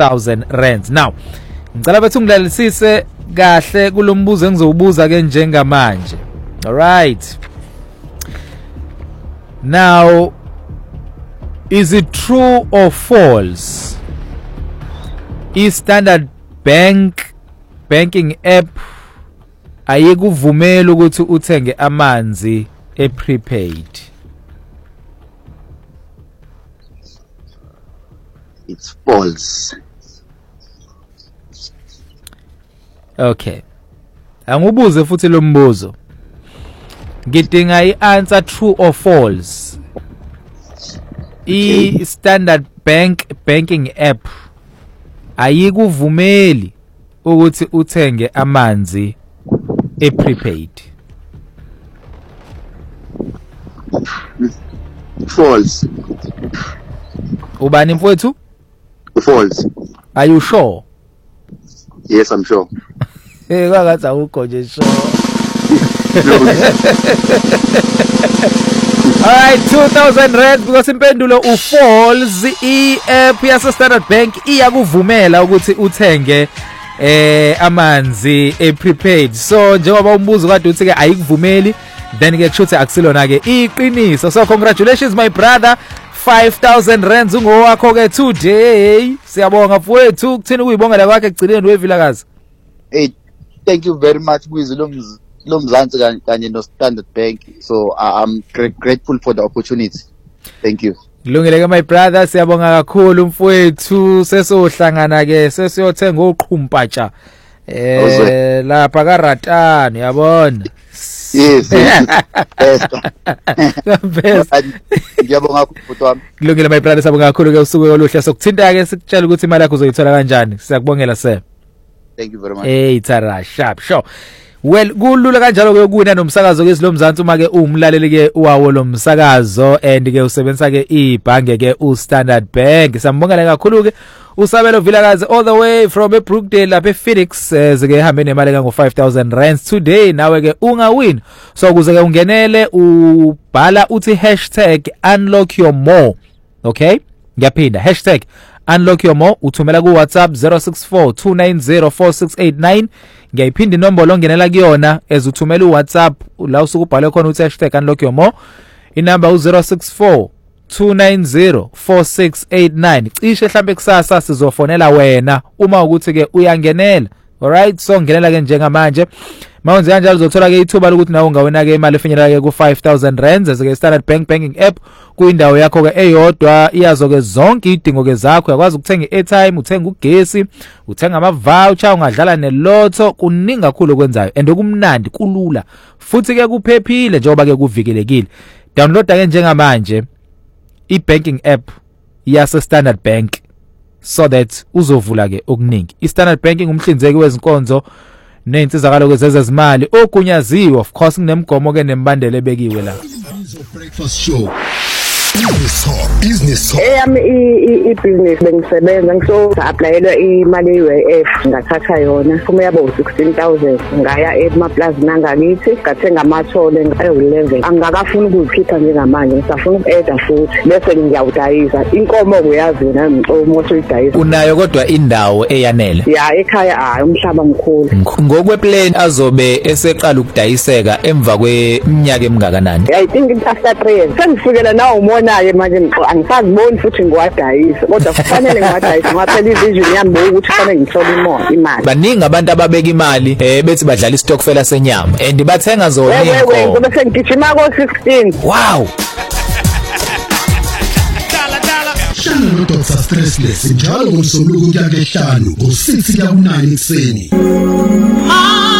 5,000 rands. Now ngicela bethu ngilalisise kahle kulombuzo engizowubuza ke njengamanje. All right, now is it true or false i-Standard banking app ayikuvumela ukuthi uthenge amanzi prepaid? It's false. Okay, angibuze futhi lo mbuzo, ngidinga i-answer true or false. I-Standard banking app ayikuvumeli ukuthi uthenge amanzi prepaid. False. Ubani mfowethu? False. Are you sure? Yes, I'm sure. Kwagathi awukho nje sure. Alright, 2,000 rand because impendulo false. I-app yase Standard Bank iyakuvumela ukuthi uthenge amanzi prepaid. So njengoba umbuzo kade uthi ke ayikuvumeli, then ke kusho ukuthi akusilona ke iqiniso. So congratulations my brother, 5,000 rands ungowakho ke today. Siyabonga mfowethu, kuthini kuyibongela kwakhe egcineni wevilakazi. Hey, thank you very much Lomzansi kanye no Standard Bank. So I'm grateful for the opportunity. Thank you. Kulungile ke my brother, siyabonga kakhulu mfowethu. Sesohlangana ke sesiyothenga oqhumpatsha lapha kaRatani, yabona. Yes. Best. Ngiyabonga kakhulu wami. Kulungile my brother, siyabonga kakhulu ke usuku oluhle. Sokuthinta ke sikutshela ukuthi imali yakho uzoyithola kanjani. Siyakubongela sir. Thank you very much. Hey, Tara, sharp, sure. Well, kulula kanjalo ke ukuna nomsakazo ke silomzansi uma ke umlaleli ke wawo lomsakazo and ke usebenzisa ke ibhange ke uStandard Bank. Sambongela kakhulu ke uSabelo Vilakazi all the way from eBrookdale lapha ePhoenix ke hambe nemali ka ngo 5,000 rands today. Nawe ke ungawin. So kuze ke ungenele ubhala uthi #unlockyourmore. Okay? Ngiyaphinda #unlockyourmore, uthumela ku WhatsApp 0642904689. Ngiyiphinda inombolo ongenela kuyona ezuthumela uWhatsApp la usukubhala khona uthi #unlockyourmore. Inamba u0642904689. Cishe mhlambe kusasa sizofonela wena uma ukuthi ke uyangenela. Alright, so ngenela ke njengamanje. Mawonze kanjalo uzothola ke ithuba lokuthi nawe ungawena ke imali efinyela ke ku 5,000 rands as ke Standard banking app kuyindawo yakho ke eyodwa. Iyazo ke zonke idingo ke zakho, uyakwazi ukuthenga i-airtime, uthenga ugesi, uthenga ama voucher, ungadlala nelotho, kuningi kakhulu okwenzayo and okumnandi kulula futhi ke kuphephile njengoba ke kuvikelekile. Downloada ke njengamanje i-banking app yase Standard Bank so that uzovula ke okuningi. I-Standard Banking umhlinzeki wezinkonzo neinsizakalo ke zezezimali ogunyaziwe, of course kunemgomo ke nembandela ebekiwe la. Breakfast show. Business. I-business bengisebenza ngiso-applyelwa imali ye-UIF ngathatha yona kuma yabo 16,000 ngaya emaplaza nangakithi ngathenga amathole ayo-11 angakafuni ukuzikhipha njengamanje ngisafuna uku-eda futhi bese ngiyawudayisa inkomo kuyazi wena ngcomo soyidayisa. Unayo kodwa indawo eyanele? Ya ekhaya umhlaba mkhulu. Ngokweplan azobe eseqala ukudayiseka emva kweminyaka emingakanani? I think after 3 years sengifikela nawo naye manje angisaziboni futhi ngiwadayisa kodwa kufanele ngiwadayisa ngaphela ivision yami ukuthi kufanele ngithole imali. Baningi abantu ababeka imali bethi badlala istokfela senyama and bathenga zona inkomo bese ngigijima ko 16. Wow. Shana no Dr. Stressless njalo ngomsombuluko kuya ke 5 ngo 6 kuya ku 9 ekseni.